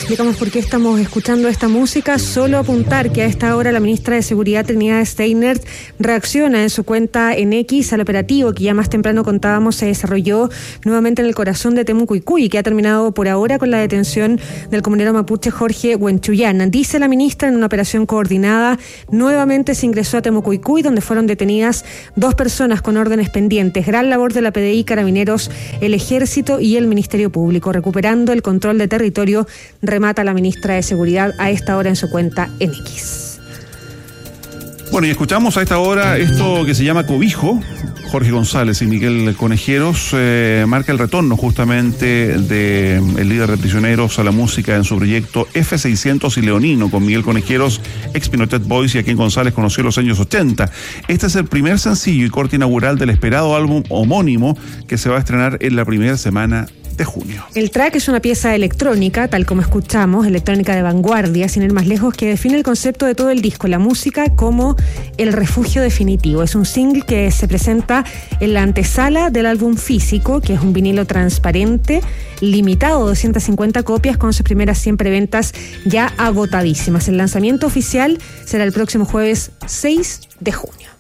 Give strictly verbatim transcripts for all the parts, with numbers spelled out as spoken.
explicamos por qué estamos escuchando esta música. Solo apuntar que a esta hora la ministra de Seguridad, Trinidad Steiner, reacciona en su cuenta en X al operativo que ya más temprano contábamos se desarrolló nuevamente en el corazón de Temucuicui y que ha terminado por ahora con la detención del comunero mapuche Jorge Huenchuyán. Dice la ministra, en una operación coordinada nuevamente se ingresó a Temucuicui, donde fueron detenidas dos personas con órdenes pendientes. Gran labor de la P D I, Carabineros, el Ejército y el Ministerio Público, recuperando el control de territorio, remata la ministra de Seguridad a esta hora en su cuenta en X. Bueno, y escuchamos a esta hora esto que se llama Cobijo. Jorge González y Miguel Conejeros eh, marca el retorno justamente del líder de Prisioneros a la música en su proyecto F seiscientos y Leonino, con Miguel Conejeros, ex Pinochet Boys, y a quien González conoció en los años ochenta. Este es el primer sencillo y corte inaugural del esperado álbum homónimo que se va a estrenar en la primera semana de junio. El track es una pieza electrónica, tal como escuchamos, electrónica de vanguardia, sin ir más lejos, que define el concepto de todo el disco, la música como el refugio definitivo. Es un single que se presenta en la antesala del álbum físico, que es un vinilo transparente, limitado, doscientas cincuenta copias, con sus primeras cien preventas ya agotadísimas. El lanzamiento oficial será el próximo jueves seis de junio.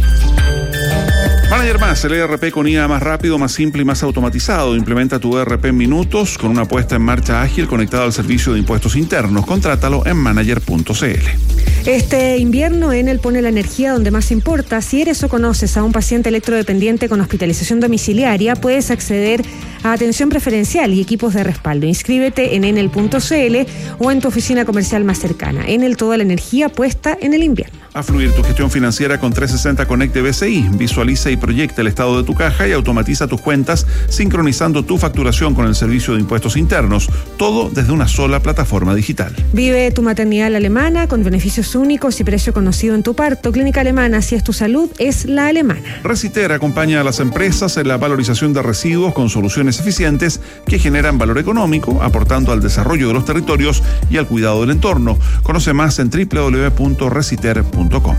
Manager Más, el E R P con I A más rápido, más simple y más automatizado. Implementa tu E R P en minutos con una puesta en marcha ágil conectada al servicio de impuestos internos. Contrátalo en manager punto c l. Este invierno Enel pone la energía donde más importa. Si eres o conoces a un paciente electrodependiente con hospitalización domiciliaria, puedes acceder a atención preferencial y equipos de respaldo. Inscríbete en enel punto c l o en tu oficina comercial más cercana. Enel, toda la energía puesta en el invierno. A fluir tu gestión financiera con trescientos sesenta Connect de B C I. Visualiza y proyecta el estado de tu caja y automatiza tus cuentas, sincronizando tu facturación con el servicio de impuestos internos. Todo desde una sola plataforma digital. Vive tu maternidad alemana con beneficios únicos y precio conocido en tu parto. Clínica Alemana, si es tu salud, es la alemana. Reciter acompaña a las empresas en la valorización de residuos con soluciones eficientes que generan valor económico, aportando al desarrollo de los territorios y al cuidado del entorno. Conoce más en doble u doble u doble u punto reciter punto com.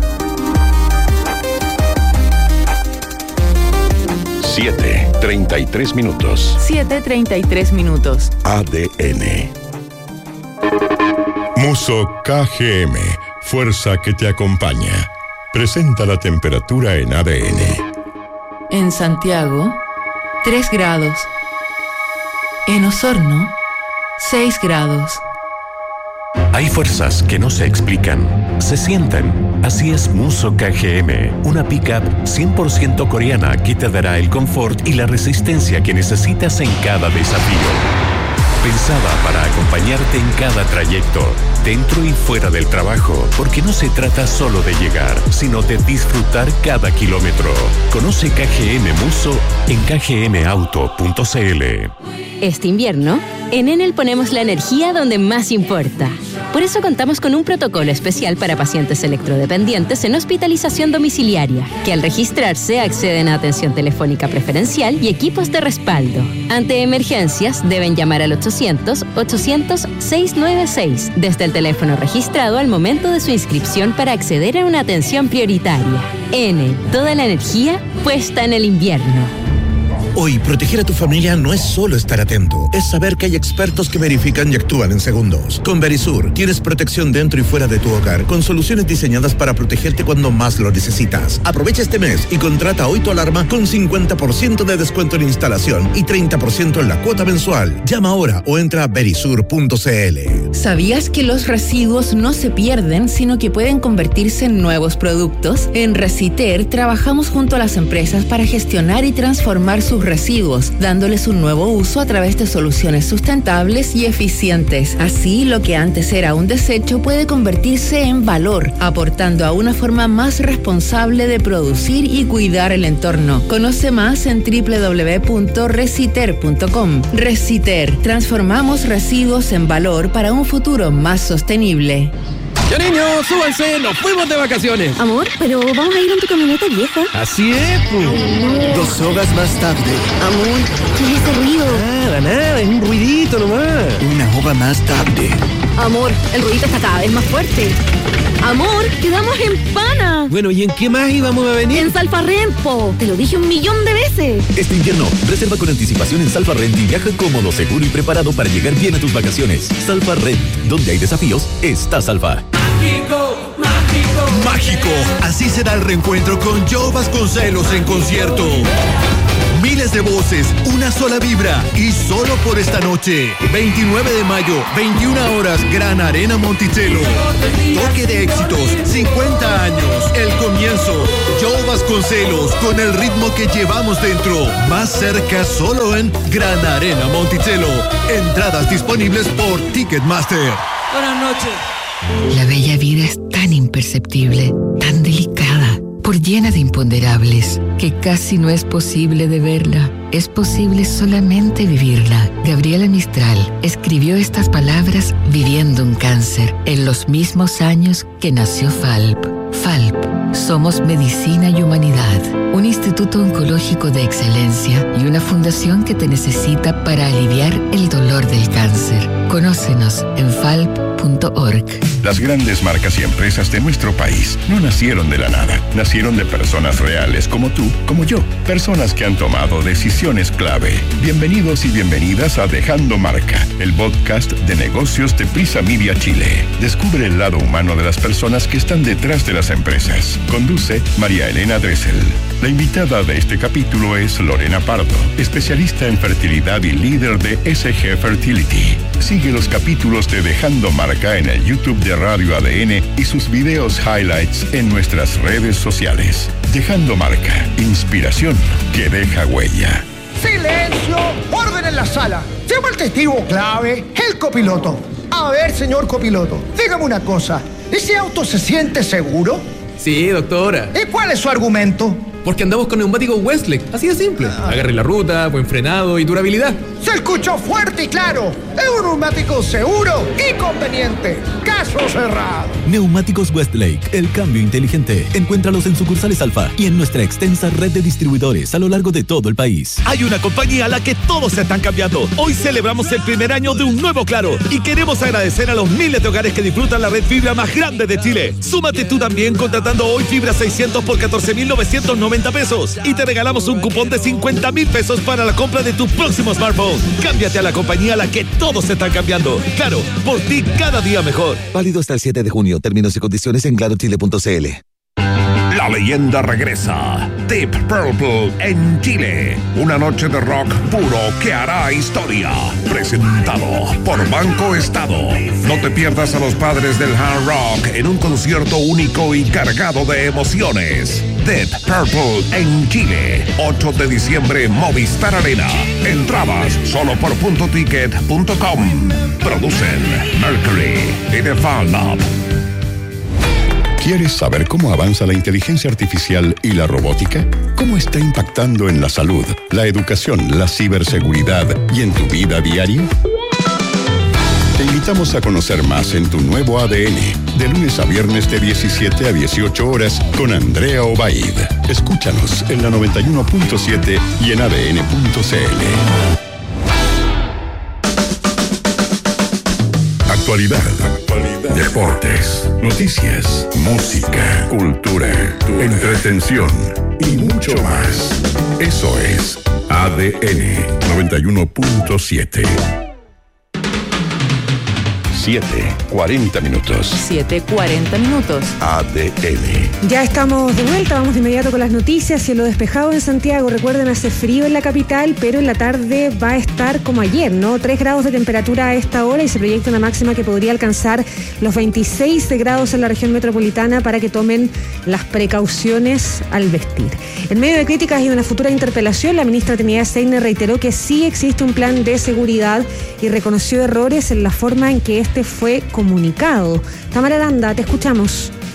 siete, treinta y tres minutos. siete, treinta y tres minutos. A D N. Muso K G M, fuerza que te acompaña. Presenta la temperatura en A D N. En Santiago, tres grados. En Osorno, seis grados. Hay fuerzas que no se explican, se sienten. Así es Muso K G M, una pick-up cien por ciento coreana que te dará el confort y la resistencia que necesitas en cada desafío. Pensada para acompañarte en cada trayecto, dentro y fuera del trabajo, porque no se trata solo de llegar, sino de disfrutar cada kilómetro. Conoce K G M Muso en k g m auto punto c l. Este invierno, en Enel ponemos la energía donde más importa. Por eso contamos con un protocolo especial para pacientes electrodependientes en hospitalización domiciliaria, que al registrarse acceden a atención telefónica preferencial y equipos de respaldo. Ante emergencias, deben llamar al ochocientos, ochocientos, seiscientos noventa y seis desde el teléfono registrado al momento de su inscripción para acceder a una atención prioritaria. Enel, toda la energía puesta en el invierno. Hoy, proteger a tu familia no es solo estar atento, es saber que hay expertos que verifican y actúan en segundos. Con Verisur, tienes protección dentro y fuera de tu hogar, con soluciones diseñadas para protegerte cuando más lo necesitas. Aprovecha este mes y contrata hoy tu alarma con cincuenta por ciento de descuento en instalación y treinta por ciento en la cuota mensual. Llama ahora o entra a verisur punto c l. ¿Sabías que los residuos no se pierden, sino que pueden convertirse en nuevos productos? En Reciter trabajamos junto a las empresas para gestionar y transformar sus residuos, dándoles un nuevo uso a través de soluciones sustentables y eficientes. Así, lo que antes era un desecho puede convertirse en valor, aportando a una forma más responsable de producir y cuidar el entorno. Conoce más en doble u doble u doble u punto reciter punto com. Reciter, transformamos residuos en valor para un futuro más sostenible. Ya niños, súbanse, nos fuimos de vacaciones. Amor, pero vamos a ir en tu camioneta vieja. Así es, pues. No. Dos horas más tarde. Amor, ¿qué es ese ruido? Nada, nada, es un ruidito nomás. Una hora más tarde. Amor, el ruidito está cada vez más fuerte. Amor, quedamos en Pana. Bueno, ¿y en qué más íbamos a venir? En Salfarrent, te lo dije un millón de veces. Este invierno, reserva con anticipación en Salfarrent y viaja cómodo, seguro y preparado para llegar bien a tus vacaciones. Salfarrent, donde hay desafíos, está Salfa. Mágico, mágico. Mágico, así será el reencuentro con Joe Vasconcelos en concierto. Miles de voces, una sola vibra y solo por esta noche. veintinueve de mayo, veintiuna horas, Gran Arena Monticello. Toque de éxitos, cincuenta años, el comienzo. Joe Vasconcelos con el ritmo que llevamos dentro. Más cerca solo en Gran Arena Monticello. Entradas disponibles por Ticketmaster. Buenas noches. La bella vida es tan imperceptible, tan delicada, por llena de imponderables, que casi no es posible de verla. Es posible solamente vivirla. Gabriela Mistral escribió estas palabras viviendo un cáncer en los mismos años que nació Falp. Falp, somos medicina y humanidad, un instituto oncológico de excelencia y una fundación que te necesita para aliviar el dolor del cáncer. Conócenos en falp punto org. Las grandes marcas y empresas de nuestro país no nacieron de la nada, nacieron de personas reales como tú, como yo, personas que han tomado decisiones clave. Bienvenidos y bienvenidas a Dejando Marca, el podcast de negocios de Prisa Media Chile. Descubre el lado humano de las personas que están detrás de las empresas. Conduce María Elena Dressel. La invitada de este capítulo es Lorena Pardo, especialista en fertilidad y líder de S G Fertility. Sigue los capítulos de Dejando Marca en el YouTube de Radio A D N y sus videos highlights en nuestras redes sociales. Dejando Marca, inspiración que deja huella. ¡Silencio! ¡Orden en la sala! Llama al testigo clave, el copiloto. A ver, señor copiloto, dígame una cosa. ¿Ese auto se siente seguro? Sí, doctora. ¿Y cuál es su argumento? Porque andamos con neumáticos Westlake, así de simple. Agarre la ruta, buen frenado y durabilidad. Se escuchó fuerte y claro. Es un neumático seguro y conveniente. Caso cerrado. Neumáticos Westlake, el cambio inteligente. Encuéntralos en sucursales Alfa y en nuestra extensa red de distribuidores a lo largo de todo el país. Hay una compañía a la que todos se están cambiando. Hoy celebramos el primer año de un nuevo Claro y queremos agradecer a los miles de hogares que disfrutan la red fibra más grande de Chile. Súmate tú también contratando hoy fibra seiscientos por catorce mil novecientos noventa pesos y te regalamos un cupón de cincuenta mil pesos para la compra de tu próximo smartphone. Cámbiate a la compañía a la que todos se están cambiando. Claro, por ti cada día mejor. Válido hasta el siete de junio. Términos y condiciones en claro chile punto c l. La leyenda regresa. Deep Purple en Chile. Una noche de rock puro que hará historia. Presentado por Banco Estado. No te pierdas a los padres del hard rock en un concierto único y cargado de emociones. Deep Purple en Chile. ocho de diciembre, Movistar Arena. Entradas solo por punto ticket punto com. Producen Mercury y The Fan Lab. ¿Quieres saber cómo avanza la inteligencia artificial y la robótica? ¿Cómo está impactando en la salud, la educación, la ciberseguridad y en tu vida diaria? Te invitamos a conocer más en tu nuevo A D N, de lunes a viernes de diecisiete a dieciocho horas con Andrea Obaid. Escúchanos en la noventa y uno punto siete y en a d n punto c l. Actualidad, actualidad, deportes, noticias, música, cultura, entretención y mucho más. Eso es A D N noventa y uno punto siete. siete, cuarenta minutos. siete, cuarenta minutos. A D N. Ya estamos de vuelta, vamos de inmediato con las noticias. Cielo despejado en Santiago, recuerden, hace frío en la capital, pero en la tarde va a estar como ayer, ¿no? tres grados de temperatura a esta hora y se proyecta una máxima que podría alcanzar los veintiséis grados en la región metropolitana para que tomen las precauciones al vestir. En medio de críticas y una futura interpelación, la ministra Trinidad Steiner reiteró que sí existe un plan de seguridad y reconoció errores en la forma en que este fue comunicado. Tamara Aranda, te escuchamos.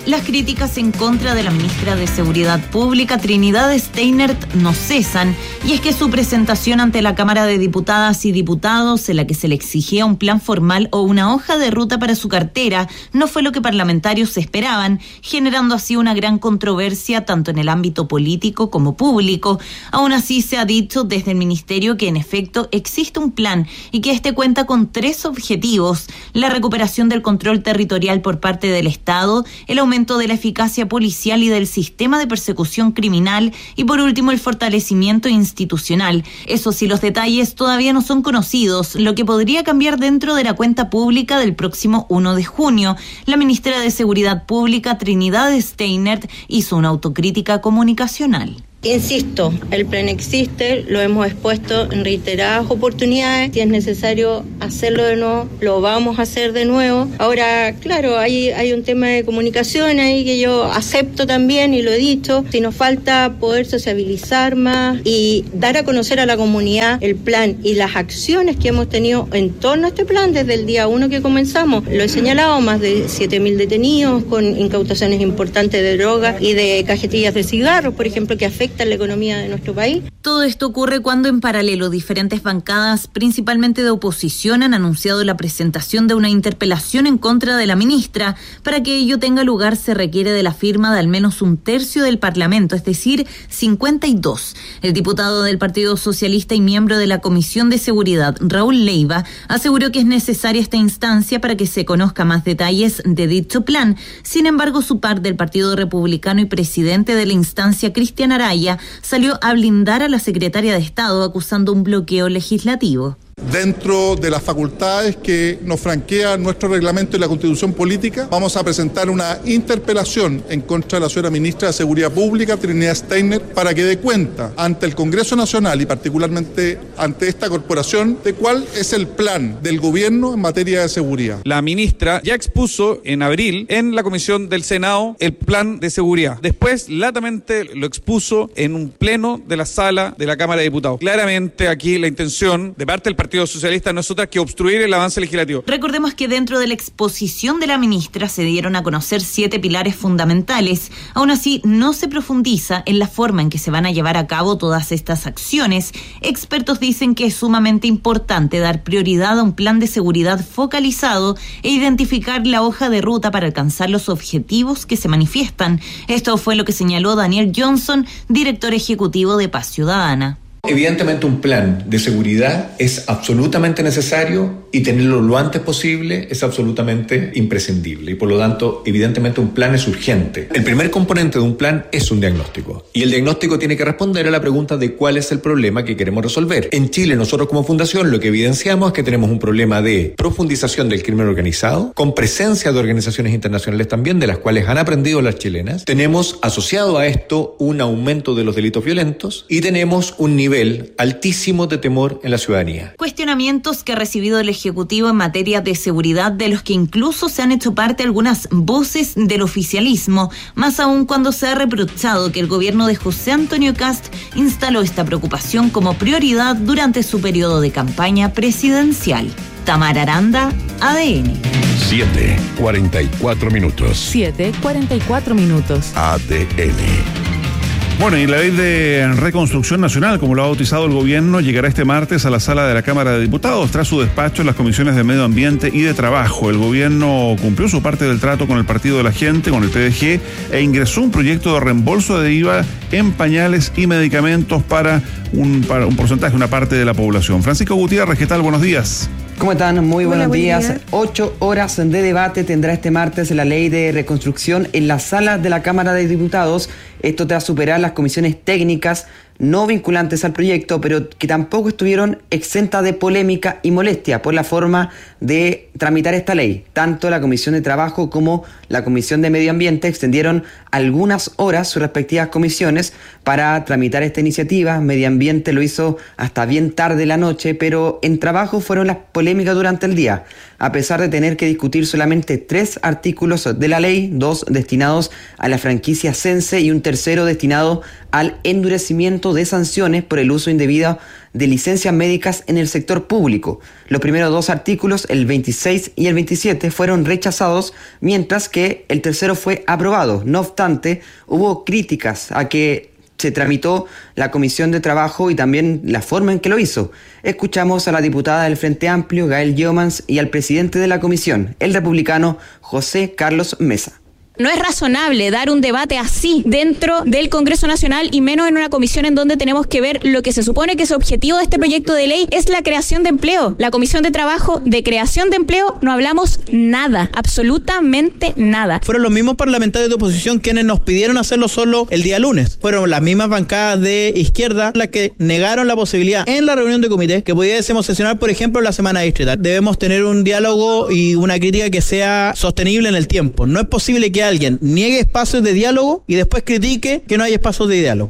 Las críticas en contra de la ministra de Seguridad Pública, Trinidad Steinert, no cesan, y es que su presentación ante la Cámara de Diputadas y Diputados, en la que se le exigía un plan formal o una hoja de ruta para su cartera, no fue lo que parlamentarios esperaban, generando así una gran controversia tanto en el ámbito político como público. Aún así, se ha dicho desde el Ministerio que en efecto existe un plan y que este cuenta con tres objetivos: la recuperación del control territorial por parte del Estado, el aumento de la eficacia policial y del sistema de persecución criminal y por último el fortalecimiento institucional. Eso sí, los detalles todavía no son conocidos, lo que podría cambiar dentro de la cuenta pública del próximo primero de junio. La ministra de Seguridad Pública, Trinidad Steinert, hizo una autocrítica comunicacional. Insisto, el plan existe, lo hemos expuesto en reiteradas oportunidades. Si es necesario hacerlo de nuevo, lo vamos a hacer de nuevo. Ahora, claro, hay, hay un tema de comunicación ahí que yo acepto también y lo he dicho. Si nos falta poder sociabilizar más y dar a conocer a la comunidad el plan y las acciones que hemos tenido en torno a este plan desde el día uno que comenzamos. Lo he señalado, más de siete mil detenidos con incautaciones importantes de drogas y de cajetillas de cigarros, por ejemplo, que afectan la economía de nuestro país. Todo esto ocurre cuando en paralelo diferentes bancadas, principalmente de oposición, han anunciado la presentación de una interpelación en contra de la ministra. Para que ello tenga lugar se requiere de la firma de al menos un tercio del Parlamento, es decir, cincuenta y dos. El diputado del Partido Socialista y miembro de la Comisión de Seguridad, Raúl Leiva, aseguró que es necesaria esta instancia para que se conozca más detalles de dicho plan. Sin embargo, su par del Partido Republicano y presidente de la instancia, Cristian Araya, salió a blindar a la secretaria de Estado acusando un bloqueo legislativo. Dentro de las facultades que nos franquea nuestro reglamento y la Constitución política, vamos a presentar una interpelación en contra de la señora ministra de Seguridad Pública, Trinidad Steinert, para que dé cuenta ante el Congreso Nacional y particularmente ante esta corporación de cuál es el plan del gobierno en materia de seguridad. La ministra ya expuso en abril en la Comisión del Senado el plan de seguridad. Después, latamente lo expuso en un pleno de la sala de la Cámara de Diputados. Claramente aquí la intención de parte del Partido Partido Socialista no es otra que obstruir el avance legislativo. Recordemos que dentro de la exposición de la ministra se dieron a conocer siete pilares fundamentales. Aún así, no se profundiza en la forma en que se van a llevar a cabo todas estas acciones. Expertos dicen que es sumamente importante dar prioridad a un plan de seguridad focalizado e identificar la hoja de ruta para alcanzar los objetivos que se manifiestan. Esto fue lo que señaló Daniel Johnson, director ejecutivo de Paz Ciudadana. Evidentemente un plan de seguridad es absolutamente necesario y tenerlo lo antes posible es absolutamente imprescindible y por lo tanto evidentemente un plan es urgente. El primer componente de un plan es un diagnóstico y el diagnóstico tiene que responder a la pregunta de cuál es el problema que queremos resolver. En Chile nosotros como fundación lo que evidenciamos es que tenemos un problema de profundización del crimen organizado con presencia de organizaciones internacionales también de las cuales han aprendido las chilenas. Tenemos asociado a esto un aumento de los delitos violentos y tenemos un nivel altísimo de temor en la ciudadanía. Cuestionamientos que ha recibido el Ejecutivo en materia de seguridad, de los que incluso se han hecho parte algunas voces del oficialismo, más aún cuando se ha reprochado que el gobierno de José Antonio Kast instaló esta preocupación como prioridad durante su periodo de campaña presidencial. Tamara Aranda, A D N. siete, cuarenta y cuatro minutos. siete, cuarenta y cuatro minutos. A D N. Bueno, y la ley de reconstrucción nacional, como lo ha bautizado el gobierno, llegará este martes a la sala de la Cámara de Diputados tras su despacho en las comisiones de Medio Ambiente y de Trabajo. El gobierno cumplió su parte del trato con el Partido de la Gente, con el P D G, e ingresó un proyecto de reembolso de I V A en pañales y medicamentos para un, para un porcentaje, una parte de la población. Francisco Gutiérrez, ¿qué tal? Buenos días. ¿Cómo están? Muy Hola, buenos buen días. día. Ocho horas de debate tendrá este martes la ley de reconstrucción en la sala de la Cámara de Diputados. Esto tras superar las comisiones técnicas no vinculantes al proyecto, pero que tampoco estuvieron exentas de polémica y molestia por la forma de tramitar esta ley. Tanto la Comisión de Trabajo como la Comisión de Medio Ambiente extendieron algunas horas sus respectivas comisiones para tramitar esta iniciativa. Medio Ambiente lo hizo hasta bien tarde la noche, pero en Trabajo fueron las polémicas durante el día. a pesar de tener que discutir solamente tres artículos de la ley, dos destinados a la franquicia Sense y un tercero destinado al endurecimiento de sanciones por el uso indebido de licencias médicas en el sector público. Los primeros dos artículos, el veintiséis y el veintisiete, fueron rechazados, mientras que el tercero fue aprobado. No obstante, hubo críticas a que se tramitó la Comisión de Trabajo y también la forma en que lo hizo. Escuchamos a la diputada del Frente Amplio, Gael Yeomans, y al presidente de la comisión, el republicano José Carlos Mesa. No es razonable dar un debate así dentro del Congreso Nacional y menos en una comisión en donde tenemos que ver lo que se supone que es objetivo de este proyecto de ley es la creación de empleo. La Comisión de Trabajo, de creación de empleo, no hablamos nada, absolutamente nada. Fueron los mismos parlamentarios de oposición quienes nos pidieron hacerlo solo el día lunes. Fueron las mismas bancadas de izquierda las que negaron la posibilidad en la reunión de comité que pudiésemos sesionar, por ejemplo, la semana distrital. Debemos tener un diálogo y una crítica que sea sostenible en el tiempo. No es posible que alguien niegue espacios de diálogo y después critique que no hay espacios de diálogo.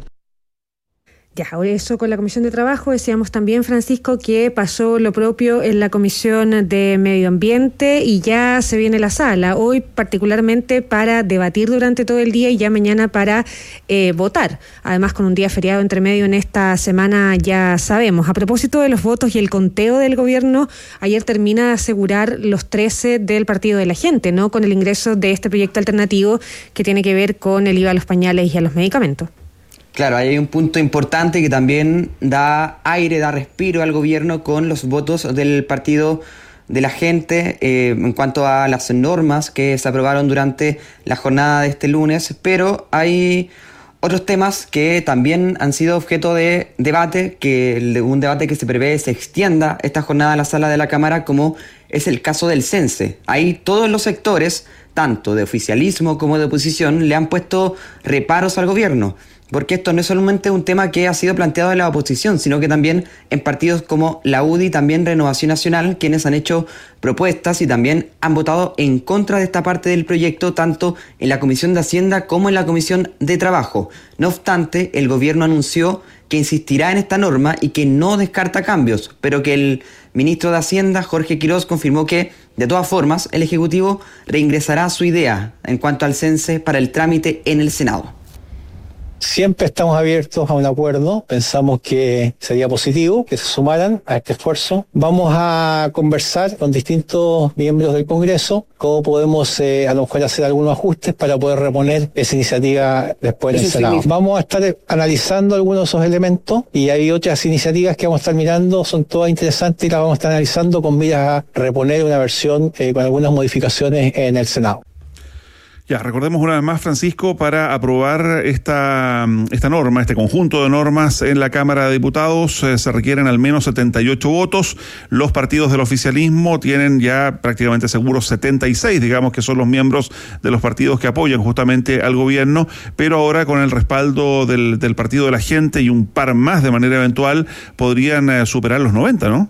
Ya, eso con la Comisión de Trabajo. Decíamos también, Francisco, que pasó lo propio en la Comisión de Medio Ambiente y ya se viene la sala, hoy particularmente para debatir durante todo el día y ya mañana para eh, votar. Además, con un día feriado entre medio en esta semana, ya sabemos. A propósito de los votos y el conteo del gobierno, ayer termina de asegurar los trece del Partido de la Gente, ¿no? Con el ingreso de este proyecto alternativo que tiene que ver con el I V A a los pañales y a los medicamentos. Claro, ahí hay un punto importante que también da aire, da respiro al gobierno con los votos del Partido de la Gente eh, en cuanto a las normas que se aprobaron durante la jornada de este lunes, pero hay otros temas que también han sido objeto de debate, que un debate que se prevé se extienda esta jornada a la sala de la Cámara, como es el caso del Sense. Ahí todos los sectores, tanto de oficialismo como de oposición, le han puesto reparos al gobierno. Porque esto no es solamente un tema que ha sido planteado en la oposición, sino que también en partidos como la U D I, también Renovación Nacional, quienes han hecho propuestas y también han votado en contra de esta parte del proyecto, tanto en la Comisión de Hacienda como en la Comisión de Trabajo. No obstante, el gobierno anunció que insistirá en esta norma y que no descarta cambios, pero que el ministro de Hacienda, Jorge Quiroz, confirmó que, de todas formas, el Ejecutivo reingresará su idea en cuanto al Sense para el trámite en el Senado. Siempre estamos abiertos a un acuerdo, pensamos que sería positivo que se sumaran a este esfuerzo. Vamos a conversar con distintos miembros del Congreso cómo podemos eh, a lo mejor hacer algunos ajustes para poder reponer esa iniciativa después en el Senado. Vamos a estar analizando algunos de esos elementos y hay otras iniciativas que vamos a estar mirando, son todas interesantes y las vamos a estar analizando con miras a reponer una versión eh, con algunas modificaciones en el Senado. Ya, recordemos una vez más, Francisco, para aprobar esta, esta norma, este conjunto de normas en la Cámara de Diputados, eh, se requieren al menos setenta y ocho votos. Los partidos del oficialismo tienen ya prácticamente seguros setenta y seis, digamos que son los miembros de los partidos que apoyan justamente al gobierno, pero ahora con el respaldo del, del Partido de la Gente y un par más de manera eventual, podrían eh, superar los noventa, ¿no?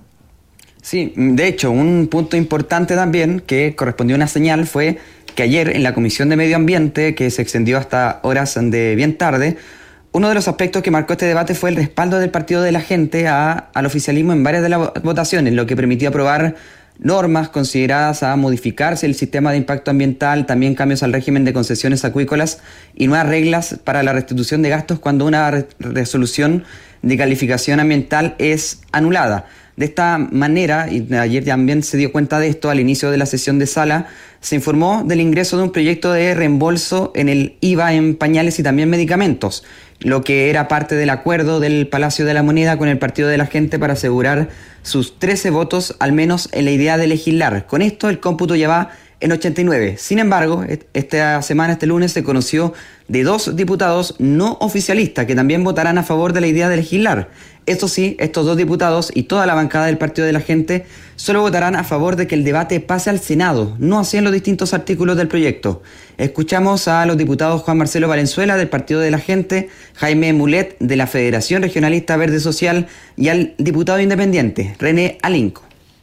Sí, de hecho, un punto importante también que correspondió a una señal fue que ayer en la Comisión de Medio Ambiente, que se extendió hasta horas de bien tarde, uno de los aspectos que marcó este debate fue el respaldo del Partido de la Gente a, al oficialismo en varias de las votaciones, lo que permitió aprobar normas consideradas a modificarse el sistema de impacto ambiental, también cambios al régimen de concesiones acuícolas y nuevas reglas para la restitución de gastos cuando una re- resolución de calificación ambiental es anulada. De esta manera, y ayer también se dio cuenta de esto al inicio de la sesión de sala, se informó del ingreso de un proyecto de reembolso en el I V A en pañales y también medicamentos, lo que era parte del acuerdo del Palacio de la Moneda con el Partido de la Gente para asegurar sus trece votos, al menos en la idea de legislar. Con esto el cómputo ya va en ochenta y nueve. Sin embargo, esta semana, este lunes, se conoció de dos diputados no oficialistas que también votarán a favor de la idea de legislar. Esto sí, estos dos diputados y toda la bancada del Partido de la Gente solo votarán a favor de que el debate pase al Senado, no así en los distintos artículos del proyecto. Escuchamos a los diputados Juan Marcelo Valenzuela del Partido de la Gente, Jaime Mulet de la Federación Regionalista Verde Social y al diputado independiente René Alinco.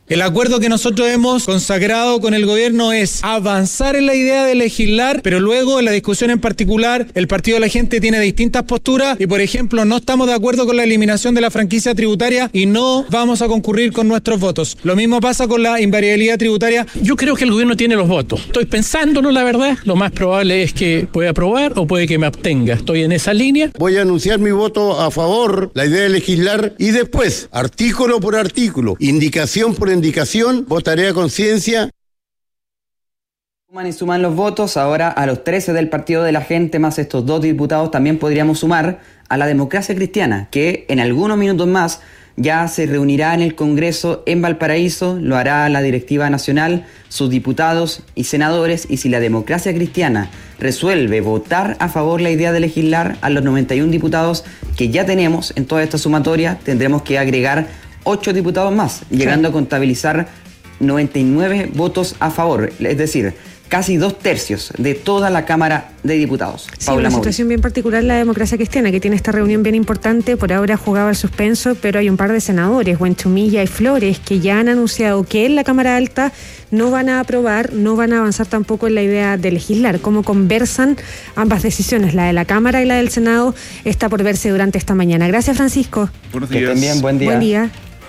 El acuerdo que nosotros hemos consagrado con el gobierno es avanzar en la idea de legislar, pero luego en la discusión en particular, el Partido de la Gente tiene distintas posturas y, por ejemplo, no estamos de acuerdo con la eliminación de la franquicia tributaria y no vamos a concurrir con nuestros votos. Lo mismo pasa con la invariabilidad tributaria. Yo creo que el gobierno tiene los votos. Estoy pensándolo, la verdad. Lo más probable es que pueda aprobar o puede que me abstenga. Estoy en esa línea. Voy a anunciar mi voto a favor, la idea de legislar, y después, artículo por artículo, indicación por indicación, votaré a conciencia. Suman y suman los votos, ahora a los trece del Partido de la Gente más estos dos diputados también podríamos sumar a la Democracia Cristiana, que en algunos minutos más ya se reunirá en el Congreso en Valparaíso, lo hará la directiva nacional, sus diputados y senadores, y si la Democracia Cristiana resuelve votar a favor la idea de legislar, a los noventa y uno diputados que ya tenemos en toda esta sumatoria, tendremos que agregar ocho diputados más, llegando a contabilizar noventa y nueve votos a favor, es decir, casi dos tercios de toda la Cámara de Diputados. Sí, Paula una Mauri. situación bien particular la Democracia Cristiana, que tiene esta reunión bien importante, por ahora jugaba al suspenso, pero hay un par de senadores, Buenchumilla y Flores, que ya han anunciado que en la Cámara Alta no van a aprobar, no van a avanzar tampoco en la idea de legislar. Cómo conversan ambas decisiones, la de la Cámara y la del Senado, está por verse durante esta mañana. Gracias, Francisco. Buenos días. Que estén bien, buen día. Buen día.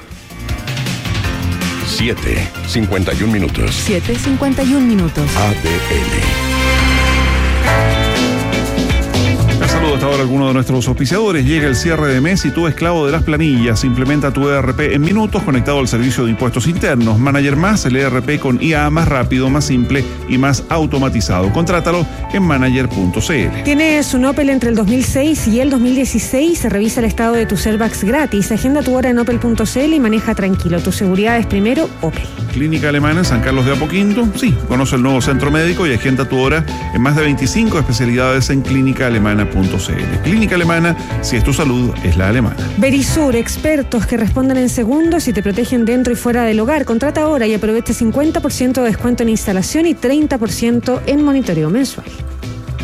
siete, cincuenta y un minutos. siete cincuenta y un minutos. A D N. Saludos hasta ahora a algunos de nuestros auspiciadores. Llega el cierre de mes y tú, esclavo de las planillas, implementa tu E R P en minutos conectado al servicio de impuestos internos. Manager Más, el E R P con I A más rápido, más simple y más automatizado. Contrátalo en manager punto c l. Tienes un Opel entre el dos mil seis y el dos mil dieciséis. Revisa el estado de tus airbags gratis. Agenda tu hora en opel punto c l y maneja tranquilo. Tu seguridad es primero, Opel. Clínica Alemana en San Carlos de Apoquindo. Sí, conoce el nuevo centro médico y agenda tu hora en más de veinticinco especialidades en clínica alemana punto c l. Clínica Alemana, si es tu salud, es la alemana. Verisur, expertos que responden en segundos y te protegen dentro y fuera del hogar. Contrata ahora y aprovecha cincuenta por ciento de descuento en instalación y treinta por ciento en monitoreo mensual.